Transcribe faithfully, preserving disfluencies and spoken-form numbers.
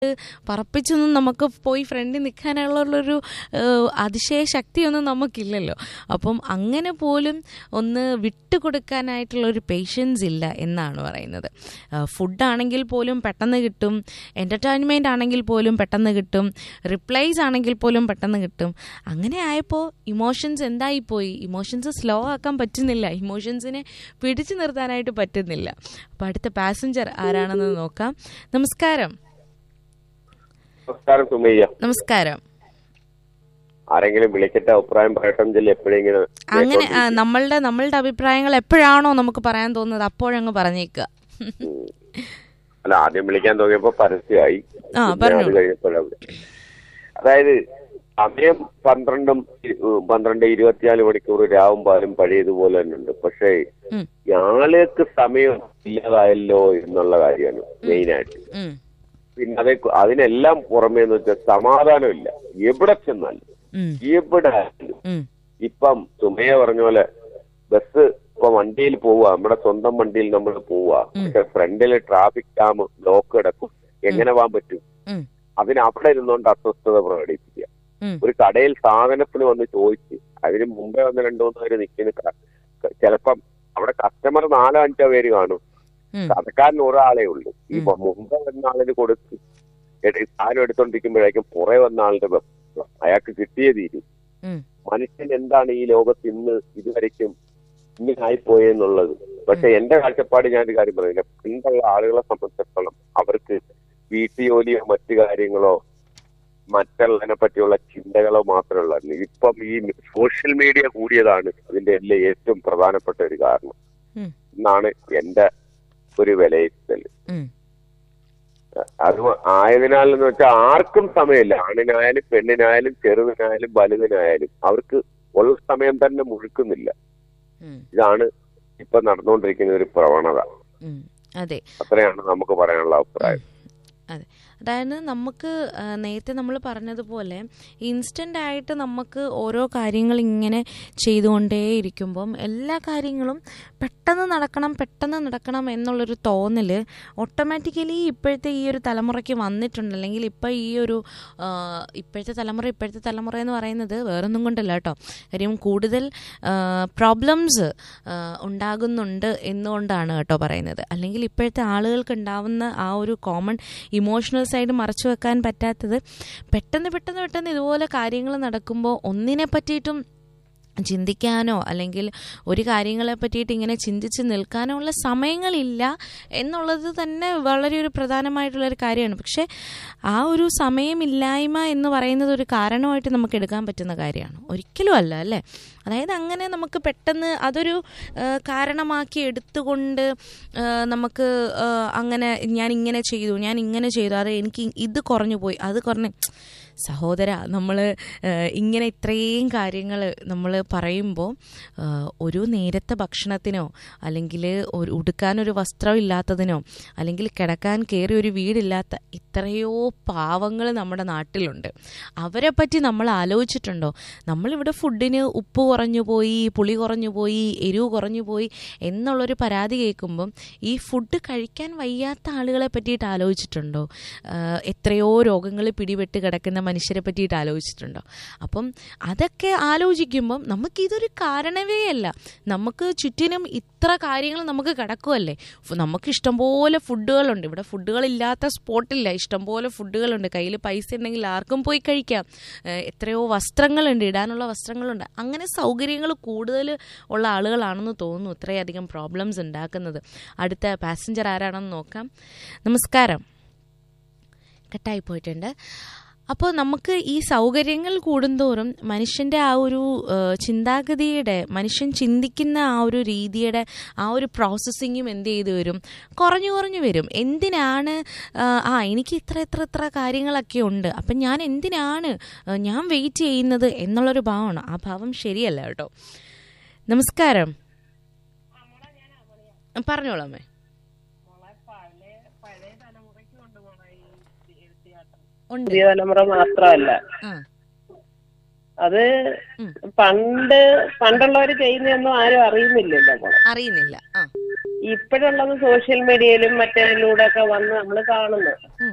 പറപ്പിച്ചൊന്നും നമുക്ക് പോയി ഫ്രണ്ടിൽ നിൽക്കാനുള്ളൊരു അതിശയ ശക്തിയൊന്നും നമുക്കില്ലല്ലോ. അപ്പം അങ്ങനെ പോലും ഒന്ന് വിട്ടുകൊടുക്കാനായിട്ടുള്ളൊരു പേഷ്യൻസ് ഇല്ല എന്നാണ് പറയുന്നത്. ഫുഡാണെങ്കിൽ പോലും പെട്ടെന്ന് കിട്ടും, എൻ്റർടൈൻമെൻ്റ് ആണെങ്കിൽ പോലും പെട്ടെന്ന് കിട്ടും, റിപ്ലൈസ് ആണെങ്കിൽ പോലും പെട്ടെന്ന് കിട്ടും. അങ്ങനെ ആയപ്പോൾ ഇമോഷൻസ് എന്തായിപ്പോയി? ഇമോഷൻസ് സ്ലോ ആക്കാൻ പറ്റുന്നില്ല, ഇമോഷൻസിനെ പിടിച്ചു നിർത്താനായിട്ട് പറ്റുന്നില്ല. അപ്പോൾ അടുത്ത പാസഞ്ചർ ആരാണെന്ന് നോക്കാം. നമസ്കാരം. നമസ്കാരം സുമയ്യ. നമസ്കാരം. ആരെങ്കിലും വിളിച്ചിട്ട് അഭിപ്രായം പറയട്ടെ എപ്പോഴെങ്കിലും അങ്ങനെ നമ്മളുടെ നമ്മളുടെ അഭിപ്രായങ്ങൾ എപ്പോഴാണോ നമുക്ക് പറയാൻ തോന്നുന്നത് അപ്പോഴങ്ങ് പറഞ്ഞേക്കുക. അല്ല, ആദ്യം വിളിക്കാൻ തോന്നിയപ്പോ പരസ്യമായി. ആ പറഞ്ഞു. കഴിഞ്ഞപ്പോഴാണ് അതായത് സമയം പന്ത്രണ്ടും പന്ത്രണ്ട് ഇരുപത്തിനാല് മണിക്കൂർ രാവും പാലും പഴയതുപോലെ തന്നെ ഉണ്ട്. പക്ഷേ ആളുകൾക്ക് സമയം ഇല്ലാതായല്ലോ എന്നുള്ള കാര്യമാണ് മെയിനായിട്ട്. പിന്നെ അതെ, അതിനെല്ലാം പുറമേ എന്ന് വെച്ചാൽ സമാധാനമില്ല. എവിടെ ചെന്നാലും എവിടെ ആയാലും ഇപ്പം സുമയ പറഞ്ഞ പോലെ ബസ് ഇപ്പൊ വണ്ടിയിൽ പോവുക, നമ്മുടെ സ്വന്തം വണ്ടിയിൽ നമ്മൾ പോവുക, പക്ഷെ ഫ്രണ്ടില് ട്രാഫിക് ജാം ബ്ലോക്ക് കിടക്കും. എങ്ങനെ പോകാൻ പറ്റും? അതിന് അവിടെ ഇരുന്നുകൊണ്ട് അസ്വസ്ഥത പ്രകടിപ്പിക്കുക. ഒരു കടയിൽ സാധനത്തിന് വന്ന് ചോദിച്ച് അതിന് മുമ്പേ വന്ന് രണ്ടു മൂന്ന് പേര് നിൽക്കുന്ന, ചിലപ്പം അവിടെ കസ്റ്റമർ നാലോ അഞ്ചോ പേര് കാണും, കടക്കാരൻ ഒരാളേ ഉള്ളൂ. ഈ മുമ്പ് വന്ന ആളിന് കൊടുത്ത് സാധനം എടുത്തോണ്ടിരിക്കുമ്പോഴേക്കും പുറേ വന്ന ആളുടെ അയാൾക്ക് കിട്ടിയേ തീരും. മനുഷ്യൻ എന്താണ് ഈ ലോകത്ത് ഇന്ന് ഇതുവരയ്ക്കും ഇങ്ങനായിപ്പോയെന്നുള്ളത്. പക്ഷെ എന്റെ കാഴ്ചപ്പാട് ഞാനൊരു കാര്യം പറയുന്നില്ല. പണ്ടുള്ള ആളുകളെ സംബന്ധിച്ചിടത്തോളം അവർക്ക് വീട്ടുജോലിയോ മറ്റു കാര്യങ്ങളോ മറ്റുള്ളതിനെ പറ്റിയുള്ള ചിന്തകളോ മാത്രമേ ഉള്ളായിരുന്നു. ഇപ്പം ഈ സോഷ്യൽ മീഡിയ കൂടിയതാണ് അതിന്റെ എല്ലാം ഏറ്റവും പ്രധാനപ്പെട്ട ഒരു കാരണം എന്നാണ് എന്റെ ഒരു വിലയിരുത്തൽ. അത് ആയതിനാൽ എന്ന് വെച്ചാൽ ആർക്കും സമയമില്ല. ആണിനായാലും പെണ്ണിനായാലും ചെറുതിനായാലും വലുതിനായാലും അവർക്ക് ഉള്ള സമയം തന്നെ മുഴുക്കുന്നില്ല. ഇതാണ് ഇപ്പൊ നടന്നുകൊണ്ടിരിക്കുന്ന ഒരു പ്രവണത. അത്രയാണ് നമുക്ക് പറയാനുള്ള അഭിപ്രായം. അതെ, അതായത് നമുക്ക് നേരത്തെ നമ്മൾ പറഞ്ഞതുപോലെ ഇൻസ്റ്റൻ്റ് ആയിട്ട് നമുക്ക് ഓരോ കാര്യങ്ങൾ ഇങ്ങനെ ചെയ്തുകൊണ്ടേയിരിക്കുമ്പം എല്ലാ കാര്യങ്ങളും പെട്ടെന്ന് നടക്കണം പെട്ടെന്ന് നടക്കണം എന്നുള്ളൊരു തോന്നൽ ഓട്ടോമാറ്റിക്കലി ഇപ്പോഴത്തെ ഈ ഒരു തലമുറയ്ക്ക് വന്നിട്ടുണ്ട്. അല്ലെങ്കിൽ ഇപ്പോൾ ഈ ഒരു ഇപ്പോഴത്തെ തലമുറ ഇപ്പോഴത്തെ തലമുറ എന്ന് പറയുന്നത് വേറൊന്നും കൊണ്ടല്ല കേട്ടോ, കാര്യം കൂടുതൽ പ്രോബ്ലംസ് ഉണ്ടാകുന്നുണ്ട് എന്നുകൊണ്ടാണ് കേട്ടോ പറയുന്നത്. അല്ലെങ്കിൽ ഇപ്പോഴത്തെ ആളുകൾക്ക് ഉണ്ടാവുന്ന ആ ഒരു കോമൺ ഇമോഷണൽ സൈഡ് മറച്ചു വെക്കാൻ പറ്റാത്തത് പെട്ടെന്ന് പെട്ടെന്ന് പെട്ടെന്ന് ഇതുപോലെ കാര്യങ്ങൾ നടക്കുമ്പോൾ ഒന്നിനെ പറ്റിയിട്ടും ചിന്തിക്കാനോ അല്ലെങ്കിൽ ഒരു കാര്യങ്ങളെ പറ്റിയിട്ട് ഇങ്ങനെ ചിന്തിച്ച് നിൽക്കാനോ ഉള്ള സമയങ്ങളില്ല എന്നുള്ളത് തന്നെ വളരെ ഒരു പ്രധാനമായിട്ടുള്ളൊരു കാര്യമാണ്. പക്ഷേ ആ ഒരു സമയമില്ലായ്മ എന്ന് പറയുന്നത് ഒരു കാരണമായിട്ട് നമുക്ക് എടുക്കാൻ പറ്റുന്ന കാര്യമാണ്, ഒരിക്കലും അല്ല അല്ലേ. അതായത് അങ്ങനെ നമുക്ക് പെട്ടെന്ന് അതൊരു കാരണമാക്കി എടുത്തുകൊണ്ട് നമുക്ക് അങ്ങനെ ഞാൻ ഇങ്ങനെ ചെയ്തു ഞാൻ ഇങ്ങനെ ചെയ്തു അത് എനിക്ക് ഇത് കുറഞ്ഞു പോയി അത് കുറഞ്ഞ് സഹോദര, നമ്മൾ ഇങ്ങനെ ഇത്രയും കാര്യങ്ങൾ നമ്മൾ പറയുമ്പോൾ ഒരു നേരത്തെ ഭക്ഷണത്തിനോ അല്ലെങ്കിൽ ഒരു ഉടുക്കാനൊരു വസ്ത്രം ഇല്ലാത്തതിനോ അല്ലെങ്കിൽ കിടക്കാൻ കയറി ഒരു വീടില്ലാത്ത എത്രയോ പാവങ്ങൾ നമ്മുടെ നാട്ടിലുണ്ട്. അവരെ പറ്റി നമ്മൾ ആലോചിച്ചിട്ടുണ്ടോ? നമ്മളിവിടെ ഫുഡിന് ഉപ്പ് കുറഞ്ഞു പോയി, പുളി കുറഞ്ഞു പോയി, എരിവ് കുറഞ്ഞു പോയി എന്നുള്ളൊരു പരാതി കേൾക്കുമ്പം ഈ ഫുഡ് കഴിക്കാൻ വയ്യാത്ത ആളുകളെ പറ്റിയിട്ട് ആലോചിച്ചിട്ടുണ്ടോ? എത്രയോ രോഗങ്ങൾ പിടിപെട്ട് കിടക്കുന്ന മനുഷ്യരെ പറ്റിയിട്ട് ആലോചിച്ചിട്ടുണ്ടോ? അപ്പം അതൊക്കെ ആലോചിക്കുമ്പം നമുക്കിതൊരു കാരണമേ അല്ല. നമുക്ക് ചുറ്റിനും ഇത്ര കാര്യങ്ങൾ നമുക്ക് കിടക്കുമല്ലേ. നമുക്ക് ഇഷ്ടംപോലെ ഫുഡുകളുണ്ട്. ഇവിടെ ഫുഡുകളില്ലാത്ത സ്പോട്ടില്ല, ഇഷ്ടംപോലെ ഫുഡുകളുണ്ട്. കയ്യിൽ പൈസ ഉണ്ടെങ്കിൽ ആർക്കും പോയി കഴിക്കാം. എത്രയോ വസ്ത്രങ്ങളുണ്ട്, ഇടാനുള്ള വസ്ത്രങ്ങളുണ്ട്. അങ്ങനെ സൗകര്യങ്ങൾ കൂടുതൽ ഉള്ള ആളുകളാണെന്ന് തോന്നുന്നു ഇത്രയധികം പ്രോബ്ലംസ് ഉണ്ടാക്കുന്നത്. അടുത്ത പാസഞ്ചർ ആരാണെന്ന് നോക്കാം. നമസ്കാരം. കട്ടായി പോയിട്ടുണ്ട്. അപ്പോൾ നമുക്ക് ഈ സൗകര്യങ്ങൾ കൂടുന്തോറും മനുഷ്യൻ്റെ ആ ഒരു ചിന്താഗതിയുടെ, മനുഷ്യൻ ചിന്തിക്കുന്ന ആ ഒരു രീതിയുടെ ആ ഒരു പ്രോസസ്സിങ്ങും എന്ത് ചെയ്തു വരും, കുറഞ്ഞു കുറഞ്ഞു വരും. എന്തിനാണ് ആ എനിക്ക് ഇത്ര ഇത്ര ഇത്ര കാര്യങ്ങളൊക്കെ ഉണ്ട്, അപ്പം ഞാൻ എന്തിനാണ് ഞാൻ വെയിറ്റ് ചെയ്യുന്നത് എന്നുള്ളൊരു ഭാവമാണ്. ആ ഭാവം ശരിയല്ല കേട്ടോ. നമസ്കാരം. പറഞ്ഞോളാമേ. പുതിയ തലമുറ മാത്രമല്ല, അത് പണ്ട് പണ്ടുള്ളവര് ചെയ്യുന്നതൊന്നും ആരും അറിയുന്നില്ലല്ലോ, അറിയുന്നില്ല. ഇപ്പോഴുള്ളത് സോഷ്യൽ മീഡിയയിലും മറ്റേതിലൂടെ ഒക്കെ വന്ന് നമ്മൾ കാണുന്നു.